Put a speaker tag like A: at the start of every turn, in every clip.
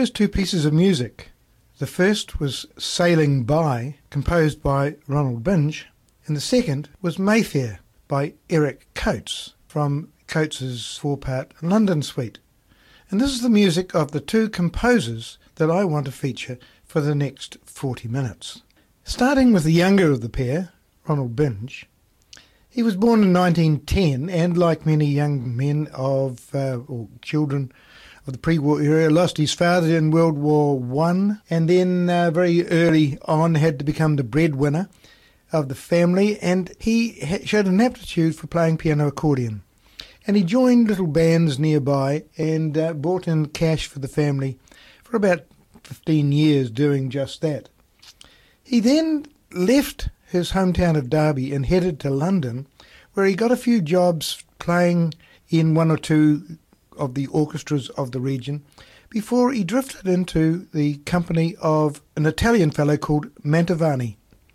A: first two pieces of music. The first was Sailing By, composed by Ronald Binge, and the second was Mayfair by Eric Coates from Coates' four-part London Suite. And this is the music of the two composers that I want to feature for the next 40 minutes. Starting with the younger of the pair, Ronald Binge. He was born in 1910 and, like many young men or children of the pre-war era, lost his father in World War I, and then very early on had to become the breadwinner of the family, and he showed an aptitude for playing piano accordion. And he joined little bands nearby and brought in cash for the family for about 15 years doing just that. He then left his hometown of Derby and headed to London, where he got a few jobs playing in one or two of the orchestras of the region before he drifted into the company of an Italian fellow called Mantovani.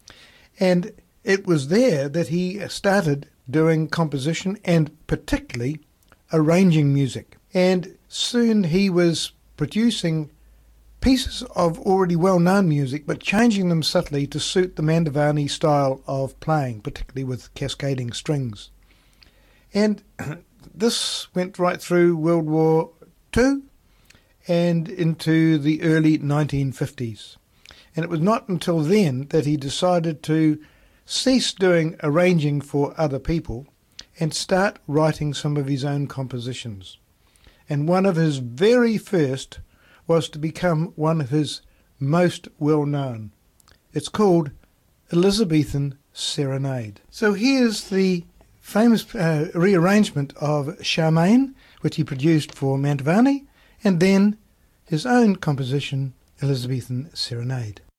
A: And it was there that he started doing composition and particularly arranging music. And soon he was producing pieces of already well-known music, but changing them subtly to suit the Mantovani style of playing, particularly with cascading strings. And this went right through World War II and into the early 1950s. And it was not until then that he decided to cease doing arranging for other people and start writing some of his own compositions. And one of his very first was to become one of his most well-known. It's called Elizabethan Serenade. So here's the famous rearrangement of Charmaine, which he produced for Mantovani, and then his own composition, Elizabethan Serenade.